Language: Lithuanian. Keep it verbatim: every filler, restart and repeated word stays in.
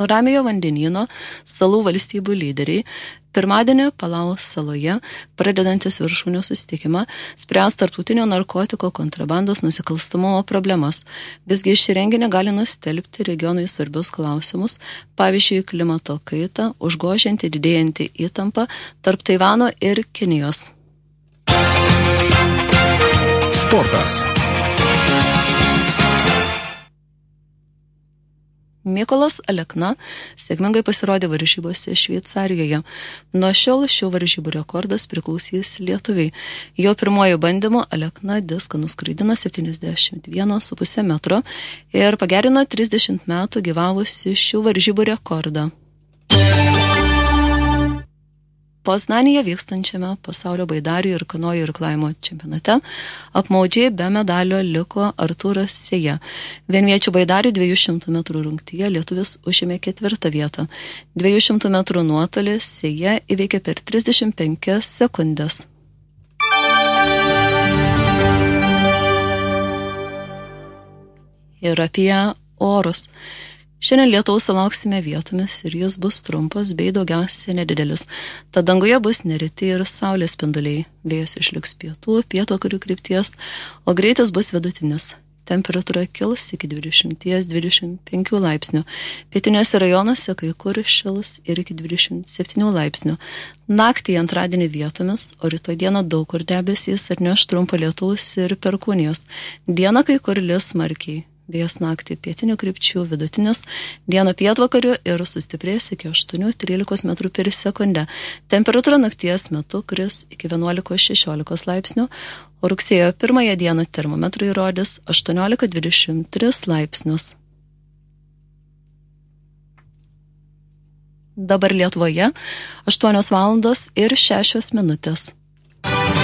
Ramiojo vandenyno salų valstybių lyderiai pirmadienį Palaus saloje, pradedantis viršūnių susitikimą, spręs tarptautinio narkotiko kontrabandos nusikalstamumo problemas. Visgi šį renginį gali nustelbti regionui svarbius klausimus, pavyzdžiui, klimato kaitą, užgožianti didėjantį įtampą tarp Taivano ir Kinijos. Sportas. Mykolas Alekna sėkmingai pasirodė varžybose Šveicarijoje. Nuo šiol šių varžybų rekordas priklausys Lietuviai. Jo pirmojo bandymo Alekna diską nuskraidino septyniasdešimt vieną su puse metro ir pagerino trisdešimt metų gyvavusi šių varžybų rekordą. Poznanėje vykstančiame pasaulio baidarių ir kanojų irklavimo čempionate apmaudžiai be medalio liko Artūras Sėja. Vienviečių baidarių dviejų šimtų metrų rungtyje lietuvis užėmė ketvirtą vietą. dviejų šimtų metrų nuotolį Sėja įveikė per trisdešimt penkias sekundės. Ir apie orus. Šiandien lietaus sulauksime vietomis ir jis bus trumpas bei daugiausiai nedidelis. Tad danguje bus nereti ir saulės spinduliai. Vėjas išliks pietų, pietvakarių krypties, o greitis bus vidutinis. Temperatūra kils iki dvidešimt dvidešimt penkių laipsnių. Pietiniuose rajonuose kai kur šils ir iki dvidešimt septynių laipsnių. Naktį antradienį vietomis, o rytoj dieną daug kur debesys atneš trumpą lietaus ir perkūnijos. Dieną kai kur lis smarkiai. Vėjas naktį pietinių krypčių vidutinis, dieną pietvakarių ir sustiprės iki aštuonių trylikos metrų per sekundę. Temperatūra nakties metu kris iki vienuolikos šešiolikos laipsnių, o rugsėjo pirmąją dieną termometrai rodys aštuoniolika dvidešimt tris laipsnius. Dabar Lietuvoje aštuonios valandos ir šešios minutės.